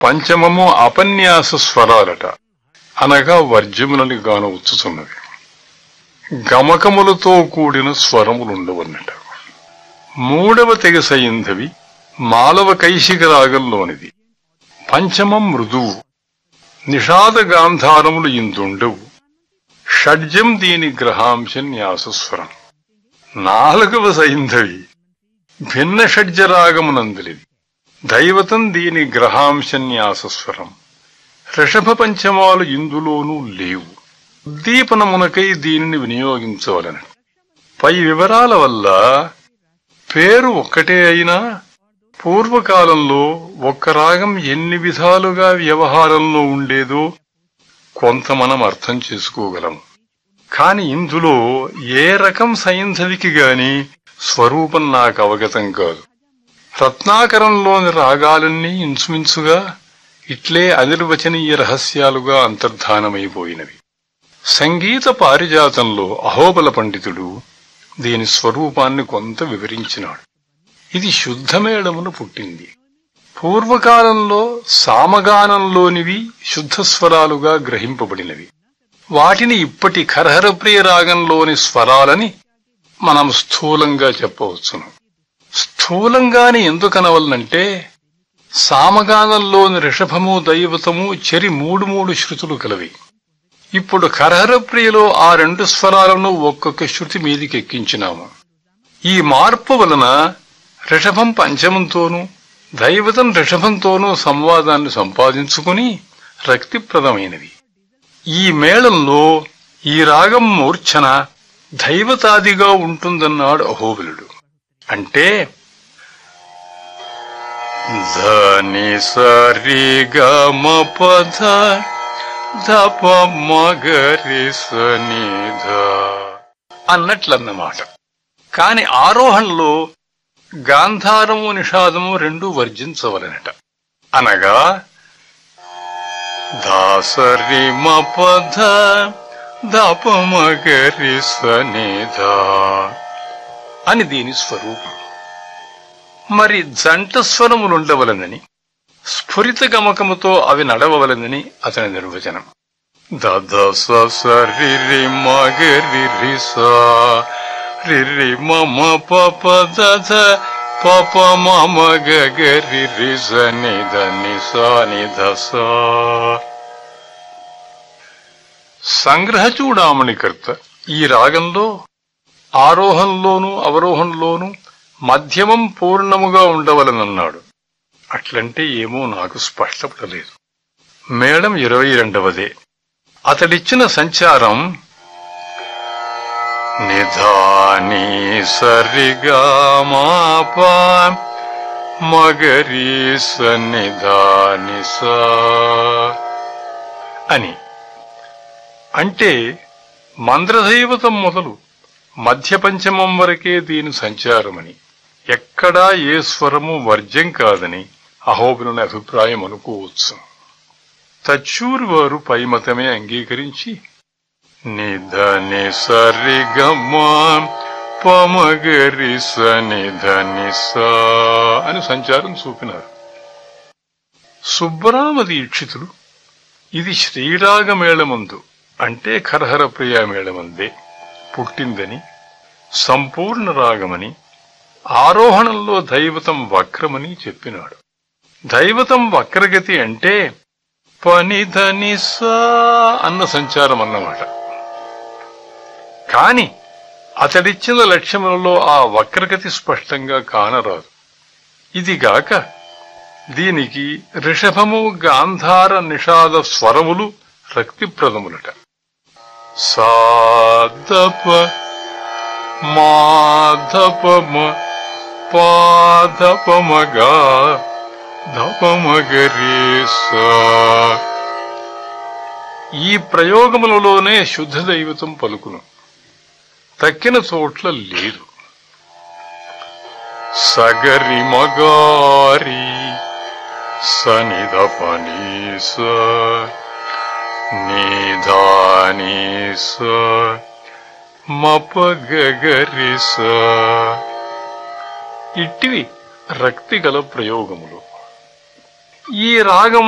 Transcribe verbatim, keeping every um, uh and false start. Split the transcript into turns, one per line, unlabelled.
పంచమము అపన్యాస స్వరాలట, అనగా వర్జ్యములని గాన వచ్చుతున్నవి. గమకములతో కూడిన స్వరములుండవన్నట. మూడవ తెగ సైంధవి మాలవ కైశిక రాగంలోనిది. పంచమం మృదువు, నిషాద గాంధారములు ఇందుండవు. షడ్జం దీని గ్రహాంశ న్యాసస్వరం. నాలుగవ సైంధవి భిన్న షడ్జరాగమునందలిది. దైవతం దీని గ్రహాంశ న్యాసస్వరం. ఋషభ పంచమాలు ఇందులోనూ లేవు. ఉద్దీపనమునకై దీనిని వినియోగించవలన. పై వివరాల వల్ల పేరు ఒక్కటే అయినా పూర్వకాలంలో ఒక్క రాగం ఎన్ని విధాలుగా వ్యవహారంలో ఉండేదో కొంత మనం అర్థం చేసుకోగలం. కాని ఇందులో ఏ రకం సైంధవికి గాని స్వరూపం నాకు అవగతం కాదు. రత్నాకరంలోని రాగాలన్నీ ఇంచుమించుగా ఇట్లే అనిర్వచనీయ రహస్యాలుగా అంతర్ధానమైపోయినవి. సంగీత పారిజాతంలో అహోబల పండితుడు దీని స్వరూపాన్ని కొంత వివరించినాడు. ఇది శుద్ధమేళమును పుట్టింది. పూర్వకాలంలో సామగానంలోనివి శుద్ధస్వరాలుగా గ్రహింపబడినవి. వాటిని ఇప్పటి కరహరప్రియ రాగంలోని స్వరాలని మనం స్థూలంగా చెప్పవచ్చును. స్థూలంగాని ఎందుకనవలనంటే సామగానంలోని రిషభము దైవతము చెరి మూడు మూడు శృతులు కలవి. ఇప్పుడు కరహరప్రియలో ఆ రెండు స్వరాలను ఒక్కొక్క శృతి మీదికెక్కించినాము. ఈ మార్పు వలన రిషభం పంచమంతోనూ దైవతం రిషభంతోనూ సంవాదాన్ని సంపాదించుకుని రక్తిప్రదమైనవి. ఈ మేళంలో ఈ రాగం మూర్ఛన దైవతాదిగా ఉంటుందన్నాడు అహోబలుడు. అంటే ధని సరి గమ పధ ధప మగరి సనిధ అన్నట్లన్నమాట. కాని ఆరోహణలో గాంధారము నిషాదము రెండూ వర్జించవలనట. అనగా దాసరి మపధ ధప మగరి సనిధ అని దీని స్వరూపం. మరి జంట స్వరములుండవలనని స్ఫురిత గమకముతో అవి నడవవలనని అతని నిర్వచనం. దద సరి రి మగరి రి సా రి రి మమ పప దధ పప మమ గగరి రి సని ధని సాని ధసా. సంగ్రహచూడామణికర్త ఈ రాగంలో ఆరోహంలోనూ అవరోహంలోనూ మధ్యమం పూర్ణముగా ఉండవలనన్నాడు. అట్లంటే ఏమో నాకు స్పష్టపడలేదు. మేళం ఇరవై రెండవదే. అతడిచ్చిన సంచారం నిధాని సరిగా మాపా మగరి సన్నిధాని సా అని. అంటే మంద్రదైవతం మొదలు మధ్య పంచమం వరకే దీని సంచారమని, ఎక్కడా ఏ స్వరము వర్జ్యం కాదని అహోబలుని అభిప్రాయం అనుకోవచ్చు. తచ్చూరి వారు పై మతమే అంగీకరించి నిధని సరిగమ పమగరి సనిధని సా అని సంచారం చూపినారు. సుబ్బరామ దీక్షితులు ఇది శ్రీరాగమేళమందు అంటే కరహర ప్రియా మేళమందే పుట్టిందని, సంపూర్ణ రాగమని, ఆరోహణంలో దైవతం వక్రమని చెప్పినాడు. దైవతం వక్రగతి అంటే పనిధని సా అన్న సంచారం అన్నమాట. కాని అతడిచ్చిన లక్ష్యములలో ఆ వక్రగతి స్పష్టంగా కానరాదు. ఇదిగాక దీనికి రిషభము గాంధార నిషాద స్వరములు రక్తిప్రదములట. సాధప మాధపమ పాధపమగా ధపమగరేసా. ఈ ప్రయోగములలోనే శుద్ధ దైవతం పలుకును, తక్కిన చోట్ల లేదు. సగరి మగారి సనిధపనీస నిధానీస మపగరిస ఇట్టివి రక్తిగల ప్రయోగములు. ఈ రాగము